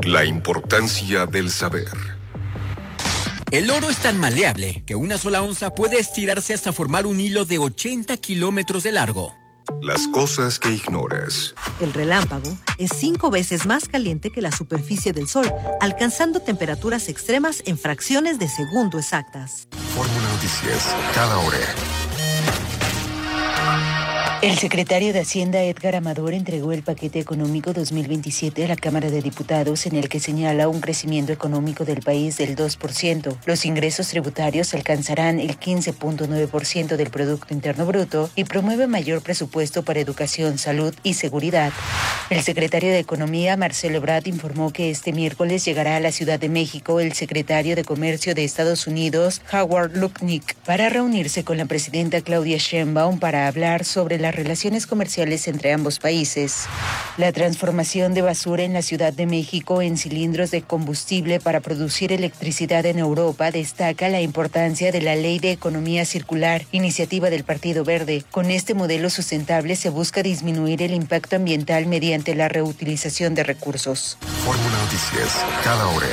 La importancia del saber. El oro es tan maleable que una sola onza puede estirarse hasta formar un hilo de 80 kilómetros de largo. Las cosas que ignoras. El relámpago es 5 veces más caliente que la superficie del Sol, alcanzando temperaturas extremas en fracciones de segundo exactas. Fórmula Noticias, cada hora. El secretario de Hacienda, Edgar Amador, entregó el paquete económico 2027 a la Cámara de Diputados, en el que señala un crecimiento económico del país del 2%. Los ingresos tributarios alcanzarán el 15.9% del Producto Interno Bruto y promueve mayor presupuesto para educación, salud y seguridad. El secretario de Economía, Marcelo Ebrard, informó que este miércoles llegará a la Ciudad de México el secretario de Comercio de Estados Unidos, Howard Lutnick, para reunirse con la presidenta Claudia Sheinbaum para hablar sobre las relaciones comerciales entre ambos países. La transformación de basura en la Ciudad de México en cilindros de combustible para producir electricidad en Europa destaca la importancia de la Ley de Economía Circular, iniciativa del Partido Verde. Con este modelo sustentable se busca disminuir el impacto ambiental mediante la reutilización de recursos. Fórmula Noticias, cada hora.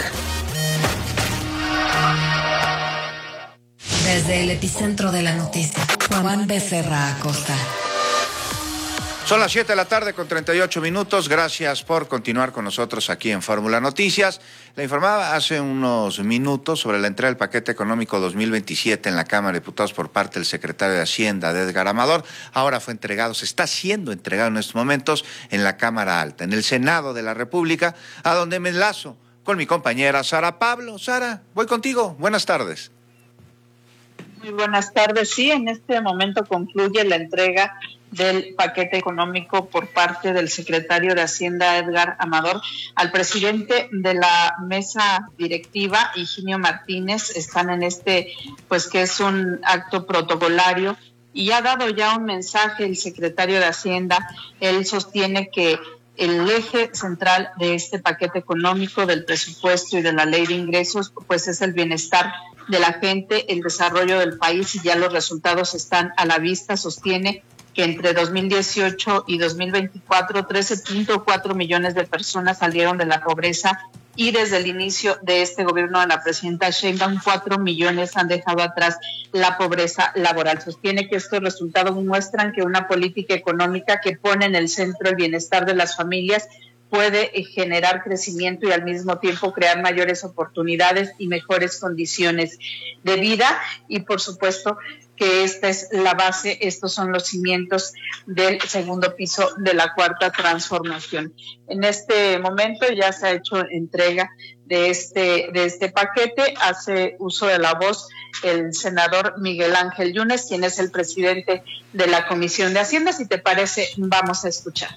Desde el epicentro de la noticia, Juan Becerra Acosta. Son las 7 de la tarde con 38 minutos. Gracias por continuar con nosotros aquí en Fórmula Noticias. Le informaba hace unos minutos sobre la entrega del paquete económico 2027 en la Cámara de Diputados por parte del secretario de Hacienda, de Edgar Amador. Ahora fue entregado, se está siendo entregado en estos momentos en la Cámara Alta, en el Senado de la República, a donde me enlazo con mi compañera Sara Pablo. Sara, voy contigo. Buenas tardes. Muy buenas tardes. Sí, en este momento concluye la entrega del paquete económico por parte del secretario de Hacienda, Edgar Amador, al presidente de la mesa directiva, Higinio Martínez. Están en este, pues que es un acto protocolario, y ha dado ya un mensaje el secretario de Hacienda. Él sostiene que el eje central de este paquete económico, del presupuesto y de la ley de ingresos, pues es el bienestar de la gente, el desarrollo del país, y ya los resultados están a la vista. Sostiene que entre 2018 y 2024, 13.4 millones de personas salieron de la pobreza, y desde el inicio de este gobierno de la presidenta Sheinbaum, 4 millones han dejado atrás la pobreza laboral. Sostiene que estos resultados muestran que una política económica que pone en el centro el bienestar de las familias puede generar crecimiento y al mismo tiempo crear mayores oportunidades y mejores condiciones de vida. Y por supuesto que esta es la base, estos son los cimientos del segundo piso de la cuarta transformación. En este momento ya se ha hecho entrega de este paquete. Hace uso de la voz el senador Miguel Ángel Yunes, quien es el presidente de la Comisión de Hacienda. Si te parece, vamos a escuchar.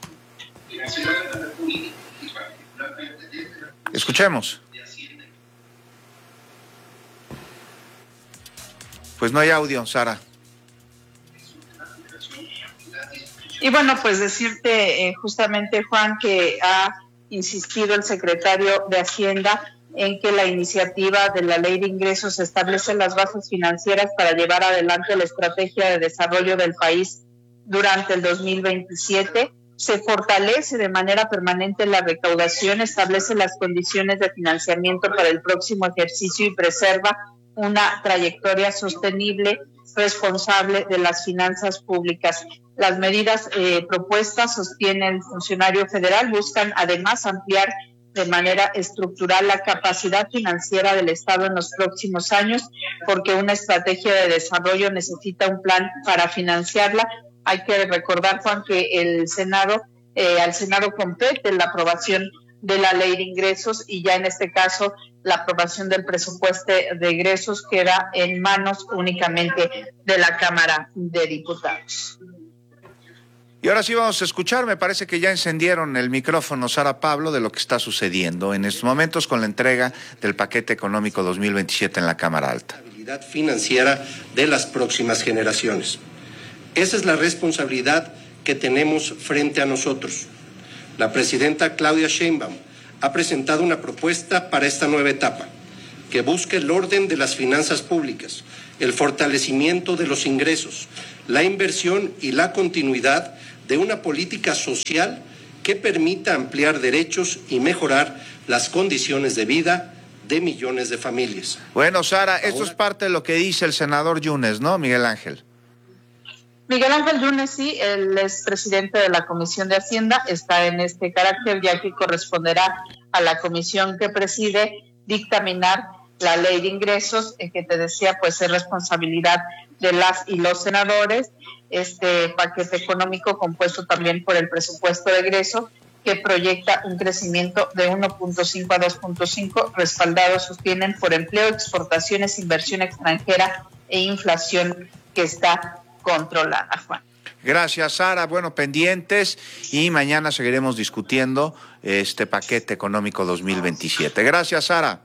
Escuchemos. Pues no hay audio, Sara. Y bueno, pues decirte justamente, Juan, que ha insistido el secretario de Hacienda en que la iniciativa de la Ley de Ingresos establece las bases financieras para llevar adelante la estrategia de desarrollo del país durante el 2027. Se fortalece de manera permanente la recaudación, establece las condiciones de financiamiento para el próximo ejercicio y preserva una trayectoria sostenible, responsable de las finanzas públicas. Las medidas propuestas, sostiene el funcionario federal, buscan además ampliar de manera estructural la capacidad financiera del Estado en los próximos años, porque una estrategia de desarrollo necesita un plan para financiarla. Hay que recordar, Juan, que al Senado compete la aprobación de la ley de ingresos, y ya en este caso la aprobación del presupuesto de egresos queda en manos únicamente de la Cámara de Diputados. Y ahora sí vamos a escuchar, me parece que ya encendieron el micrófono, Sara Pablo, de lo que está sucediendo en estos momentos con la entrega del paquete económico 2027 en la Cámara Alta. La estabilidad financiera de las próximas generaciones. Esa es la responsabilidad que tenemos frente a nosotros. La presidenta Claudia Sheinbaum ha presentado una propuesta para esta nueva etapa que busca el orden de las finanzas públicas, el fortalecimiento de los ingresos, la inversión y la continuidad de una política social que permita ampliar derechos y mejorar las condiciones de vida de millones de familias. Bueno, Sara, esto es parte de lo que dice el senador Yunes, ¿no, Miguel Ángel? Miguel Ángel Yunes, sí, él es presidente de la Comisión de Hacienda, está en este carácter, ya que corresponderá a la comisión que preside dictaminar la ley de ingresos, que te decía, pues es responsabilidad de las y los senadores, este paquete económico compuesto también por el presupuesto de egreso, que proyecta un crecimiento de 1.5 a 2.5, respaldados, sostienen, por empleo, exportaciones, inversión extranjera e inflación que está controlada, Juan. Gracias, Sara. Bueno, pendientes, y mañana seguiremos discutiendo este paquete económico 2027. Gracias, Sara.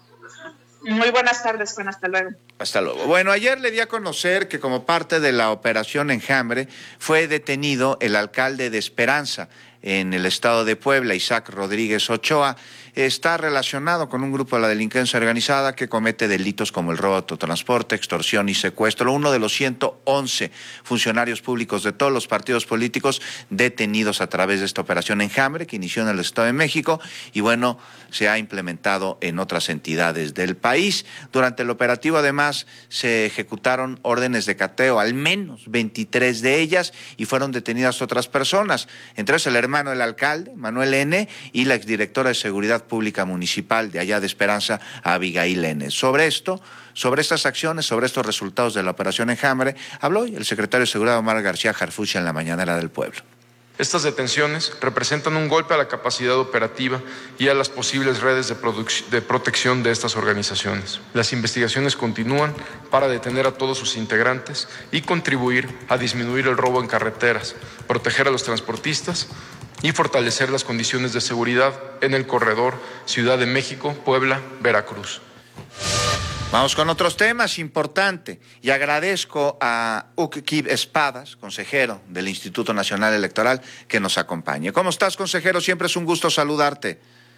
Muy buenas tardes, Juan. Hasta luego. Hasta luego. Bueno, ayer le di a conocer que como parte de la operación Enjambre fue detenido el alcalde de Esperanza en el estado de Puebla, Isaac Rodríguez Ochoa. Está relacionado con un grupo de la delincuencia organizada que comete delitos como el robo de autotransporte, extorsión y secuestro. Uno de los 111 funcionarios públicos de todos los partidos políticos detenidos a través de esta operación Enjambre que inició en el Estado de México y bueno, se ha implementado en otras entidades del país. Durante el operativo además se ejecutaron órdenes de cateo, al menos 23 de ellas, y fueron detenidas otras personas, entre ellos el hermano del alcalde, Manuel N., y la exdirectora de Seguridad Pública Municipal de allá de Esperanza, Abigail N. Sobre estas acciones, sobre estos resultados de la operación Enjambre, habló hoy el secretario de Seguridad, Omar García Harfuch, en la mañanera del pueblo. Estas detenciones representan un golpe a la capacidad operativa y a las posibles redes de protección de estas organizaciones. Las investigaciones continúan para detener a todos sus integrantes y contribuir a disminuir el robo en carreteras, proteger a los transportistas y fortalecer las condiciones de seguridad en el corredor Ciudad de México, Puebla, Veracruz. Vamos con otros temas importantes, y agradezco a Uckib Espadas, consejero del Instituto Nacional Electoral, que nos acompañe. ¿Cómo estás, consejero? Siempre es un gusto saludarte.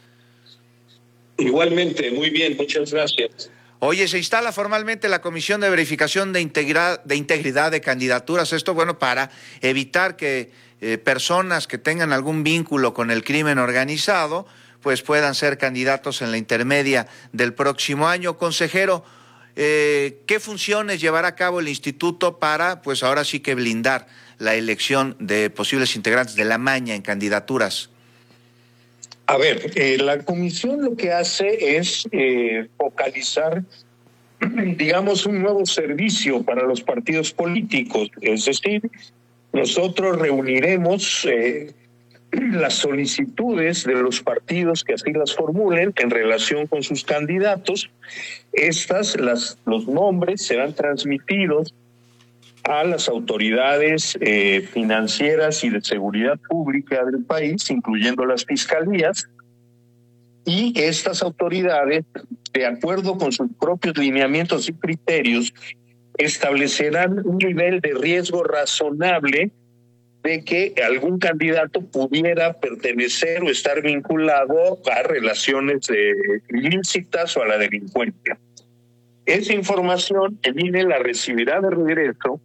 Igualmente, muy bien, muchas gracias. Oye, se instala formalmente la Comisión de Verificación de Integridad de Candidaturas. Esto, bueno, para evitar que personas que tengan algún vínculo con el crimen organizado pues puedan ser candidatos en la intermedia del próximo año. Consejero, ¿qué funciones llevará a cabo el instituto para, pues ahora sí que blindar la elección de posibles integrantes de la maña en candidaturas? A ver, la comisión lo que hace es focalizar, digamos, un nuevo servicio para los partidos políticos. Es decir, nosotros reuniremos las solicitudes de los partidos que así las formulen en relación con sus candidatos. Los nombres serán transmitidos a las autoridades financieras y de seguridad pública del país, incluyendo las fiscalías, y estas autoridades, de acuerdo con sus propios lineamientos y criterios, establecerán un nivel de riesgo razonable de que algún candidato pudiera pertenecer o estar vinculado a relaciones ilícitas o a la delincuencia. Esa información el INE la recibirá de regreso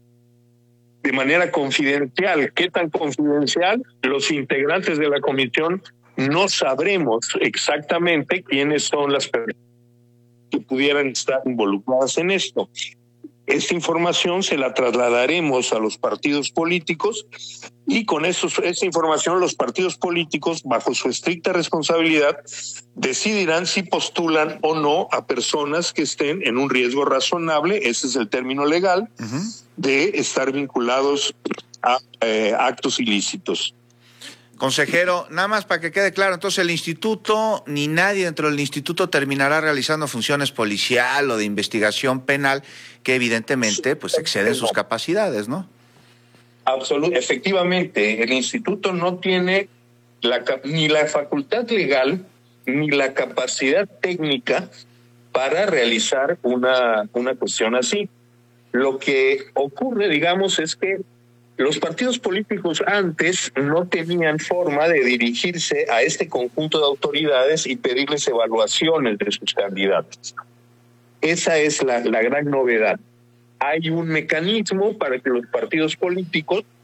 de manera confidencial. ¿Qué tan confidencial? Los integrantes de la comisión no sabremos exactamente quiénes son las personas que pudieran estar involucradas en esto. Esta información se la trasladaremos a los partidos políticos y con esa información los partidos políticos, bajo su estricta responsabilidad, decidirán si postulan o no a personas que estén en un riesgo razonable, ese es el término legal, de estar vinculados a actos ilícitos. Consejero, nada más para que quede claro, entonces el instituto, ni nadie dentro del instituto terminará realizando funciones policial o de investigación penal que evidentemente pues exceden sus capacidades, ¿no? Absolutamente, efectivamente, el instituto no tiene ni la facultad legal ni la capacidad técnica para realizar una cuestión así. Lo que ocurre, digamos, es que los partidos políticos antes no tenían forma de dirigirse a este conjunto de autoridades y pedirles evaluaciones de sus candidatos. Esa es la gran novedad. Hay un mecanismo para que los partidos políticos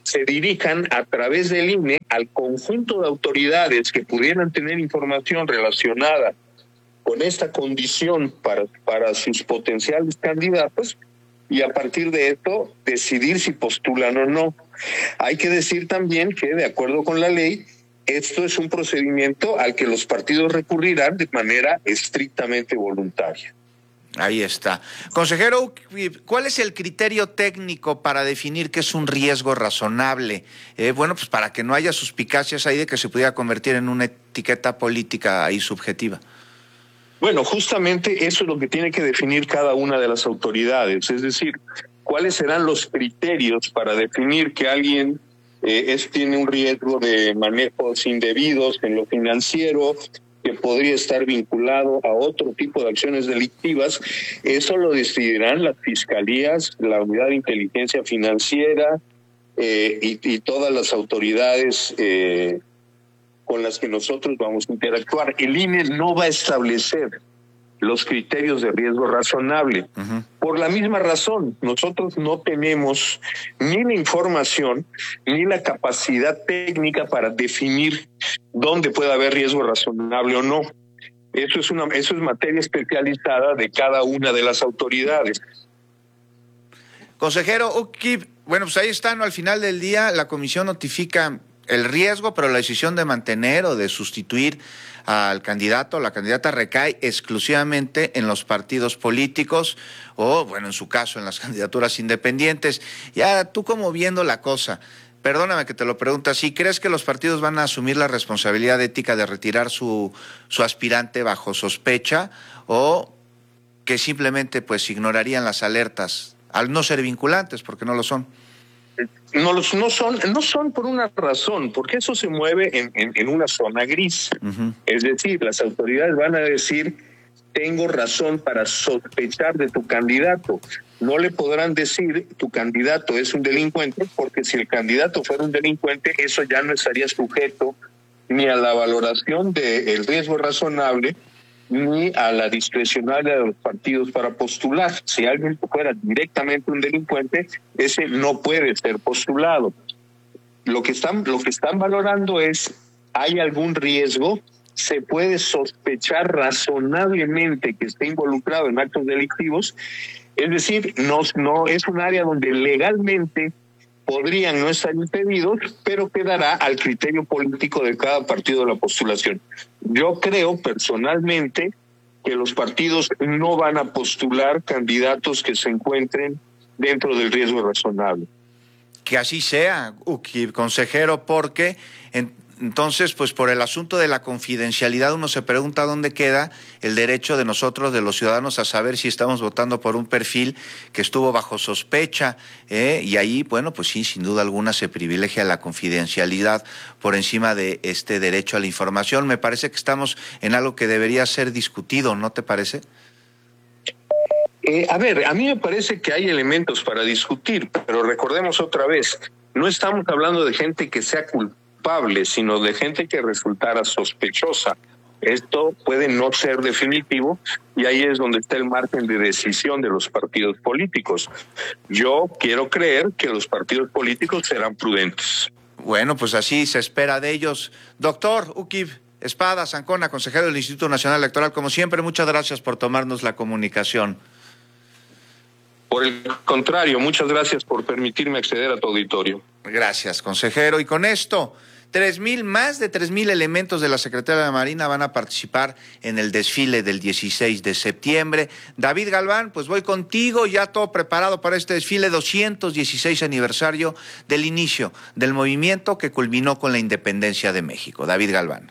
se dirijan a través del INE al conjunto de autoridades que pudieran tener información relacionada con esta condición para sus potenciales candidatos, y a partir de esto decidir si postulan o no. Hay que decir también que, de acuerdo con la ley, esto es un procedimiento al que los partidos recurrirán de manera estrictamente voluntaria. Ahí está. Consejero, ¿cuál es el criterio técnico para definir qué es un riesgo razonable? Bueno, pues para que no haya suspicacias ahí de que se pudiera convertir en una etiqueta política ahí subjetiva. Bueno, justamente eso es lo que tiene que definir cada una de las autoridades, es decir, cuáles serán los criterios para definir que alguien tiene un riesgo de manejos indebidos en lo financiero, que podría estar vinculado a otro tipo de acciones delictivas. Eso lo decidirán las fiscalías, la Unidad de Inteligencia Financiera y todas las autoridades con las que nosotros vamos a interactuar. El INE no va a establecer los criterios de riesgo razonable. Uh-huh. Por la misma razón, nosotros no tenemos ni la información ni la capacidad técnica para definir dónde puede haber riesgo razonable o no. Eso es materia especializada de cada una de las autoridades. Consejero, bueno, pues ahí está, ¿no? Al final del día la comisión notifica el riesgo, pero la decisión de mantener o de sustituir al candidato o la candidata recae exclusivamente en los partidos políticos o, bueno, en su caso, en las candidaturas independientes. Ya tú, como viendo la cosa, perdóname que te lo pregunte así, ¿crees que los partidos van a asumir la responsabilidad ética de retirar su aspirante bajo sospecha, o que simplemente pues ignorarían las alertas al no ser vinculantes, porque no lo son? No son por una razón, porque eso se mueve en una zona gris. Uh-huh. Es decir, las autoridades van a decir, tengo razón para sospechar de tu candidato. No le podrán decir, tu candidato es un delincuente, porque si el candidato fuera un delincuente, eso ya no estaría sujeto ni a la valoración del riesgo razonable, ni a la discrecionalidad de los partidos para postular. Si alguien fuera directamente un delincuente, ese no puede ser postulado. Lo que están valorando es, ¿hay algún riesgo? ¿Se puede sospechar razonablemente que esté involucrado en actos delictivos? Es decir, no es un área donde legalmente podrían no estar impedidos, pero quedará al criterio político de cada partido de la postulación. Yo creo personalmente que los partidos no van a postular candidatos que se encuentren dentro del riesgo razonable. Que así sea, consejero, porque entonces, pues por el asunto de la confidencialidad, uno se pregunta dónde queda el derecho de nosotros, de los ciudadanos, a saber si estamos votando por un perfil que estuvo bajo sospecha, y ahí, bueno, pues sí, sin duda alguna se privilegia la confidencialidad por encima de este derecho a la información. Me parece que estamos en algo que debería ser discutido, ¿no te parece? A mí me parece que hay elementos para discutir, pero recordemos otra vez, no estamos hablando de gente que sea culpable, sino de gente que resultara sospechosa. Esto puede no ser definitivo y ahí es donde está el margen de decisión de los partidos políticos. Yo quiero creer que los partidos políticos serán prudentes. Bueno, pues así se espera de ellos. Doctor Uquib Espadas Ancona, consejero del Instituto Nacional Electoral, como siempre, muchas gracias por tomarnos la comunicación. Por el contrario, muchas gracias por permitirme acceder a tu auditorio. Gracias, consejero. Y con esto, más de 3,000 elementos de la Secretaría de la Marina van a participar en el desfile del 16 de septiembre. David Galván, pues voy contigo, ya todo preparado para este desfile, 216 aniversario del inicio del movimiento que culminó con la independencia de México. David Galván.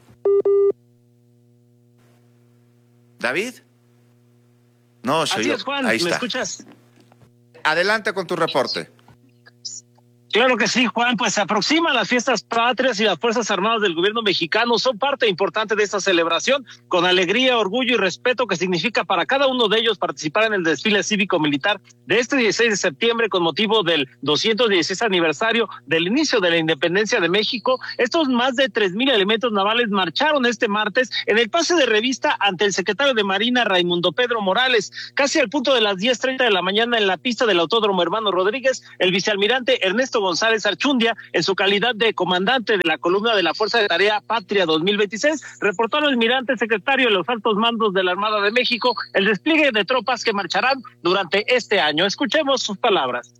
¿David? No, soy yo. Así es, Juan, ahí está. ¿Me escuchas? Adelante con tu reporte. Claro que sí, Juan, pues se aproximan las fiestas patrias y las Fuerzas Armadas del gobierno mexicano son parte importante de esta celebración, con alegría, orgullo y respeto que significa para cada uno de ellos participar en el desfile cívico-militar de este 16 de septiembre con motivo del 216 aniversario del inicio de la independencia de México. Estos más de 3,000 elementos navales marcharon este martes en el pase de revista ante el secretario de Marina, Raimundo Pedro Morales. Casi al punto de las 10:30 de la mañana en la pista del Autódromo Hermano Rodríguez, el vicealmirante Ernesto González Archundia, en su calidad de comandante de la columna de la Fuerza de Tarea Patria 2026, reportó al almirante secretario de los altos mandos de la Armada de México el despliegue de tropas que marcharán durante este año. Escuchemos sus palabras.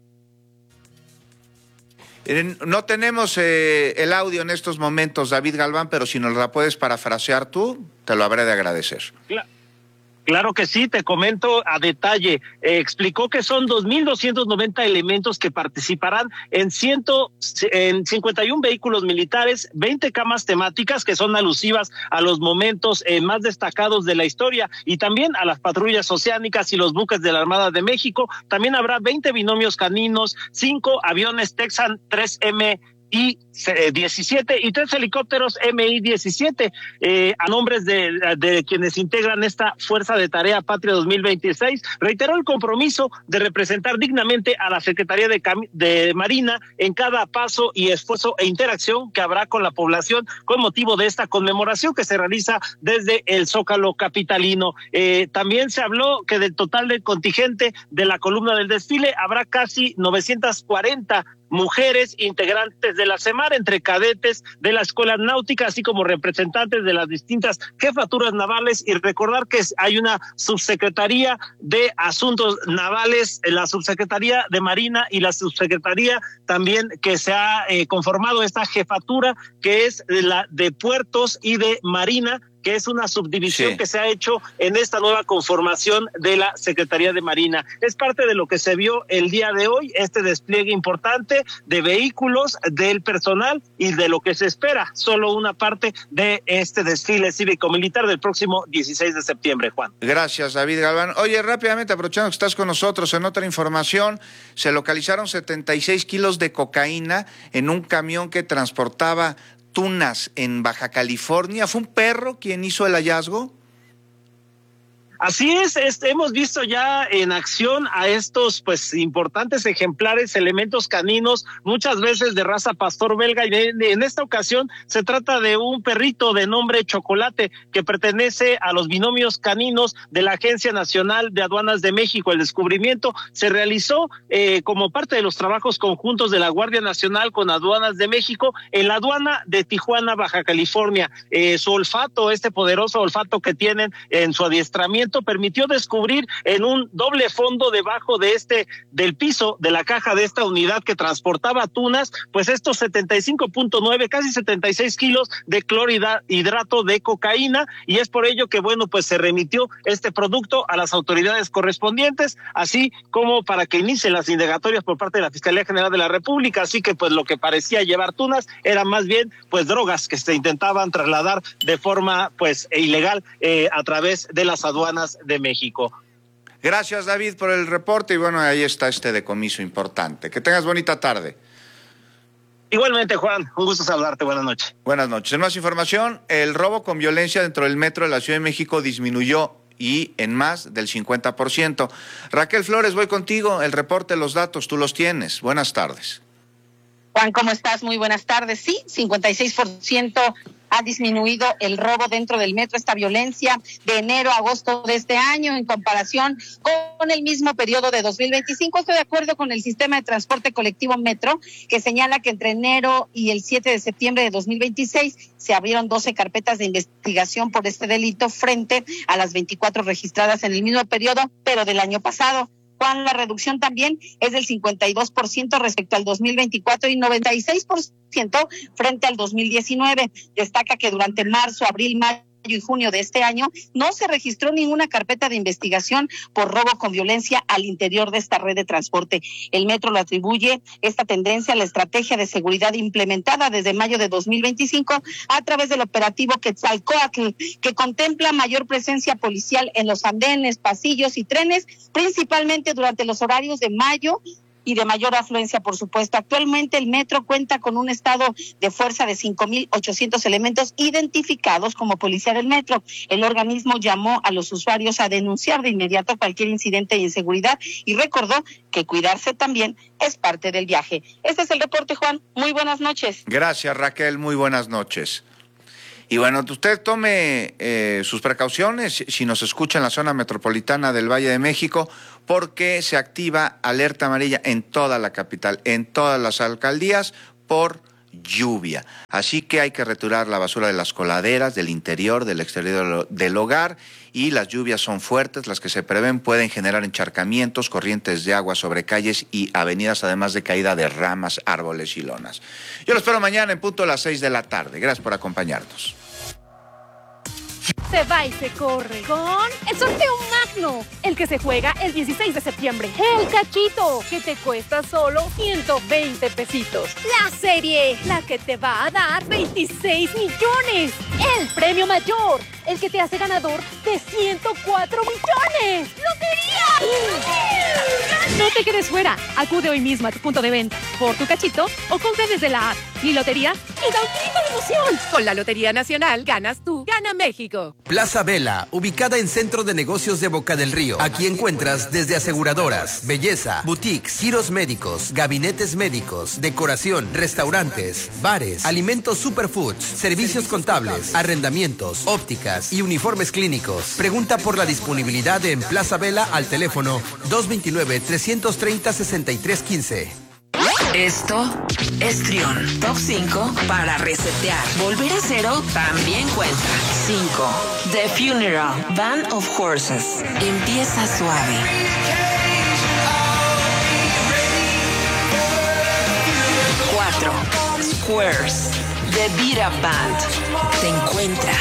No tenemos el audio en estos momentos, David Galván, pero si nos la puedes parafrasear tú, te lo habré de agradecer. Claro que sí, te comento a detalle. Explicó que son 2.290 elementos que participarán en 51 vehículos militares, 20 camas temáticas que son alusivas a los momentos más destacados de la historia y también a las patrullas oceánicas y los buques de la Armada de México. También habrá 20 binomios caninos, 5 aviones Texan 3M y 17 y 3 helicópteros MI-17 a nombres de quienes integran esta Fuerza de Tarea Patria 2026. Reiteró el compromiso de representar dignamente a la Secretaría de Marina en cada paso y esfuerzo e interacción que habrá con la población con motivo de esta conmemoración que se realiza desde el Zócalo capitalino. También se habló que del total del contingente de la columna del desfile habrá casi 940 mujeres integrantes de la CEMAR, entre cadetes de la Escuela Náutica, así como representantes de las distintas jefaturas navales, y recordar que hay una subsecretaría de Asuntos Navales, la subsecretaría de Marina y la subsecretaría también que se ha conformado esta jefatura, que es la de Puertos y de Marina, que es una subdivisión que se ha hecho en esta nueva conformación de la Secretaría de Marina. Es parte de lo que se vio el día de hoy, este despliegue importante de vehículos, del personal y de lo que se espera, solo una parte de este desfile cívico-militar del próximo 16 de septiembre, Juan. Gracias, David Galván. Oye, rápidamente, aprovechando que estás con nosotros, en otra información, se localizaron 76 kilos de cocaína en un camión que transportaba tunas en Baja California. ¿Fue un perro quien hizo el hallazgo? Así es, hemos visto ya en acción a estos pues importantes ejemplares, elementos caninos, muchas veces de raza pastor belga, y en esta ocasión se trata de un perrito de nombre Chocolate que pertenece a los binomios caninos de la Agencia Nacional de Aduanas de México. El descubrimiento se realizó como parte de los trabajos conjuntos de la Guardia Nacional con Aduanas de México en la aduana de Tijuana, Baja California. Su olfato, este poderoso olfato que tienen en su adiestramiento, permitió descubrir en un doble fondo debajo del piso de la caja de esta unidad que transportaba tunas, pues estos 75.9, casi 76 kilos de clorhidrato de cocaína, y es por ello que bueno, pues se remitió este producto a las autoridades correspondientes, así como para que inicien las indagatorias por parte de la Fiscalía General de la República. Así que pues lo que parecía llevar tunas eran más bien pues drogas que se intentaban trasladar de forma pues ilegal a través de las aduanas de México. Gracias, David, por el reporte, y bueno, ahí está este decomiso importante. Que tengas bonita tarde. Igualmente, Juan, un gusto saludarte, buenas noches. Buenas noches. En más información, el robo con violencia dentro del metro de la Ciudad de México disminuyó y en más del 50%. Raquel Flores, voy contigo, el reporte, los datos, tú los tienes. Buenas tardes. Juan, ¿cómo estás? Muy buenas tardes. Sí, 56% ha disminuido el robo dentro del metro, esta violencia de enero a agosto de este año en comparación con el mismo periodo de 2025. Estoy de acuerdo con el sistema de transporte colectivo Metro, que señala que entre enero y el 7 de septiembre de 2026 se abrieron 12 carpetas de investigación por este delito frente a las 24 registradas en el mismo periodo, pero del año pasado. Juan, la reducción también es del 52% respecto al 2024 y 96% frente al 2019. Destaca que durante marzo, abril, mayo y junio de este año no se registró ninguna carpeta de investigación por robo con violencia al interior de esta red de transporte. El metro lo atribuye esta tendencia a la estrategia de seguridad implementada desde mayo de 2025 a través del operativo Quetzalcóatl, que contempla mayor presencia policial en los andenes, pasillos y trenes, principalmente durante los horarios de mayo y de mayor afluencia, por supuesto. Actualmente el metro cuenta con un estado de fuerza de 5,800 elementos identificados como policía del metro. El organismo llamó a los usuarios a denunciar de inmediato cualquier incidente de inseguridad y recordó que cuidarse también es parte del viaje. Este es el reporte, Juan. Muy buenas noches. Gracias, Raquel. Muy buenas noches. Y bueno, usted tome sus precauciones si nos escucha en la zona metropolitana del Valle de México, porque se activa alerta amarilla en toda la capital, en todas las alcaldías por lluvia. Así que hay que retirar la basura de las coladeras, del interior, del exterior del hogar, y las lluvias son fuertes, las que se prevén pueden generar encharcamientos, corrientes de agua sobre calles y avenidas, además de caída de ramas, árboles y lonas. Yo lo espero mañana en punto a las 6 de la tarde. Gracias por acompañarnos. Se va y se corre con el sorteo magno, el que se juega el 16 de septiembre. El cachito, que te cuesta solo 120 pesitos. La serie, la que te va a dar 26 millones. El premio mayor, el que te hace ganador de 104 millones. ¡Lotería! No te quedes fuera. Acude hoy mismo a tu punto de venta por tu cachito o compra desde la app Mi Lotería y da un grito de emoción. Con la Lotería Nacional ganas tú, gana México. Plaza Vela, ubicada en Centro de Negocios de Boca del Río. Aquí encuentras desde aseguradoras, belleza, boutiques, giros médicos, gabinetes médicos, decoración, restaurantes, bares, alimentos superfoods, servicios contables, arrendamientos, ópticas y uniformes clínicos. Pregunta por la disponibilidad en Plaza Vela al teléfono 229-330-6315. Esto es Trión. Top 5 para resetear. Volver a cero también cuenta. 5. The Funeral, Band of Horses. Empieza suave. 4. Squares, The Beat Up Band. Te encuentra.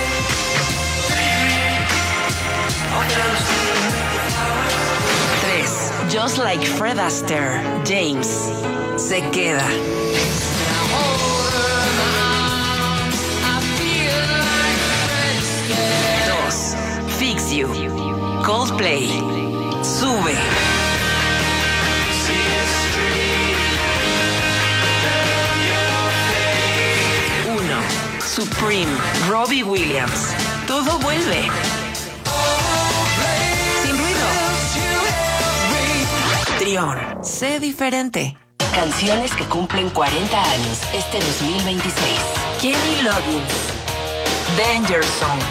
3. Just Like Fred Astaire, James. Se queda. 2. Fix You, Coldplay. Sube. 1. Supreme, Robbie Williams. Todo vuelve. Sin ruido. Trión, sé diferente. Canciones que cumplen 40 años este 2026. Kenny Loggins, Danger Zone.